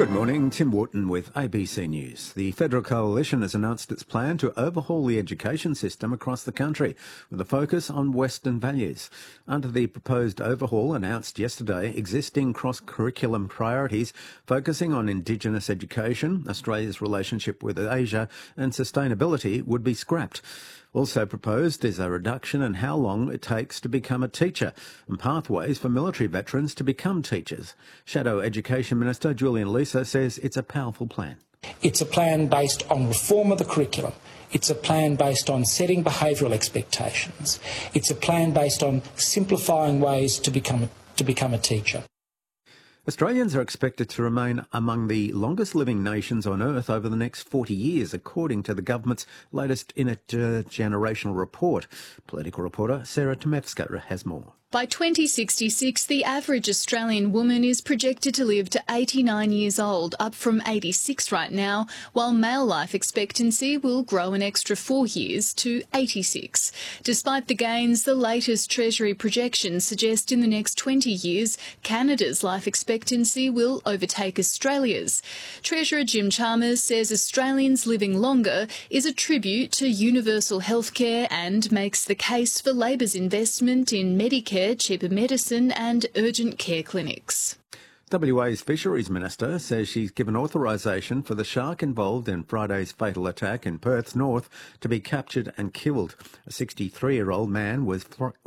Good morning, Tim Wharton with ABC News. The Federal Coalition has announced its plan to overhaul the education system across the country with a focus on Western values. Under the proposed overhaul announced yesterday, existing cross-curriculum priorities focusing on Indigenous education, Australia's relationship with Asia and sustainability would be scrapped. Also proposed is a reduction in how long it takes to become a teacher and pathways for military veterans to become teachers. Shadow Education Minister Julian Leeser says it's a powerful plan. It's a plan based on reform of the curriculum. It's a plan based on setting behavioural expectations. It's a plan based on simplifying ways to become a teacher. Australians are expected to remain among the longest living nations on Earth over the next 40 years, according to the government's latest intergenerational report. Political reporter Sarah Tomevska has more. By 2066, the average Australian woman is projected to live to 89 years old, up from 86 right now, while male life expectancy will grow an extra 4 years to 86. Despite the gains, the latest Treasury projections suggest in the next 20 years, Canada's life expectancy will overtake Australia's. Treasurer Jim Chalmers says Australians living longer is a tribute to universal healthcare and makes the case for Labor's investment in Medicare, cheaper medicine and urgent care clinics. WA's Fisheries Minister says she's given authorisation for the shark involved in Friday's fatal attack in Perth's north to be captured and killed. A 63-year-old man was